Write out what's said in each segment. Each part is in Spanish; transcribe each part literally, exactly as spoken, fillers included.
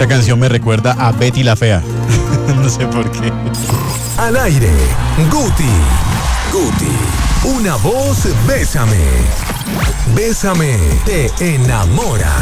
Esta canción me recuerda a Betty la Fea. No sé por qué. Al aire, Guti. Guti. Una voz, bésame. Bésame, te enamora.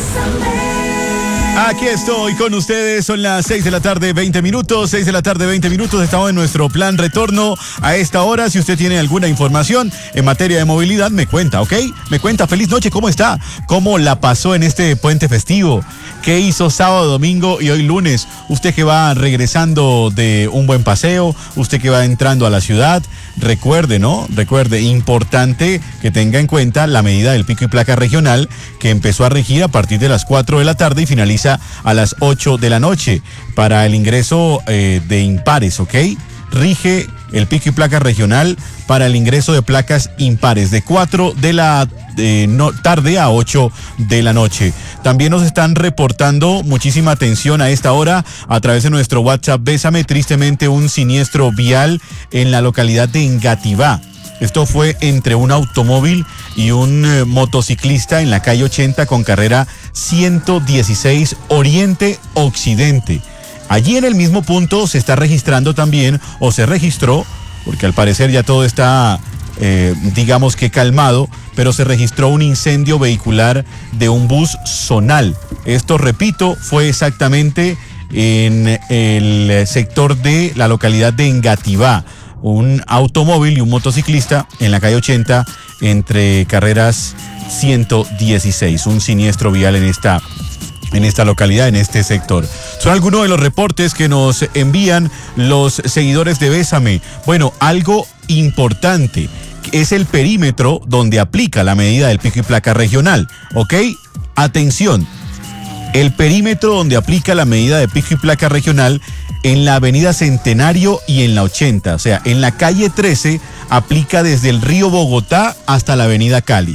Aquí estoy con ustedes, son las seis de la tarde, veinte minutos, seis de la tarde, veinte minutos, estamos en nuestro plan retorno a esta hora. Si usted tiene alguna información en materia de movilidad, me cuenta, ¿ok? Me cuenta, feliz noche, ¿cómo está? ¿Cómo la pasó en este puente festivo? ¿Qué hizo sábado, domingo y hoy lunes? Usted que va regresando de un buen paseo, usted que va entrando a la ciudad, recuerde, ¿no? Recuerde, importante que tenga en cuenta la medida del pico y placa regional que empezó a regir a partir de las cuatro de la tarde y finaliza a las ocho de la noche para el ingreso eh, de impares, ¿ok? Rige el pico y placa regional para el ingreso de placas impares de cuatro de la eh, no, tarde a ocho de la noche. También nos están reportando muchísima atención a esta hora a través de nuestro WhatsApp Bésame, tristemente un siniestro vial en la localidad de Engativá. Esto fue entre un automóvil y un eh, motociclista en la calle ochenta con carrera ciento dieciséis Oriente-Occidente. Allí en el mismo punto se está registrando también, o se registró, porque al parecer ya todo está, eh, digamos que calmado, pero se registró un incendio vehicular de un bus zonal. Esto, repito, fue exactamente en el sector de la localidad de Engativá. Un automóvil y un motociclista en la calle ochenta entre carreras ciento dieciséis. Un siniestro vial en esta, en esta localidad, en este sector. Son algunos de los reportes que nos envían los seguidores de Bésame. Bueno, algo importante es el perímetro donde aplica la medida del pico y placa regional. ¿Ok? Atención. El perímetro donde aplica la medida de pico y placa regional en la avenida Centenario y en la ochenta, o sea, en la calle trece aplica desde el río Bogotá hasta la avenida Cali.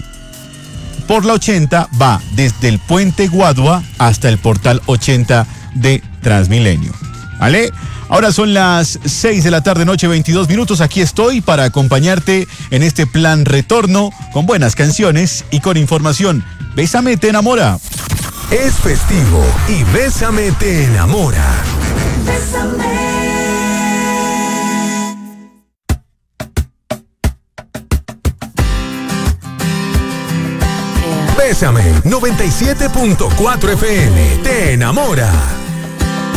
Por la ochenta va desde el puente Guadua hasta el portal ochenta de Transmilenio. ¿Vale? Ahora son las seis de la tarde, noche, veintidós minutos. Aquí estoy para acompañarte en este plan retorno con buenas canciones y con información. Bésame, te enamora. Es festivo y Bésame te enamora. Bésame. Bésame noventa y siete punto cuatro F M te enamora.